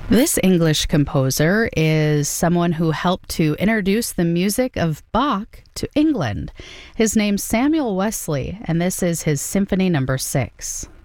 This English composer is someone who helped to introduce the music of Bach to England. His name's Samuel Wesley, and this is his Symphony No. 6.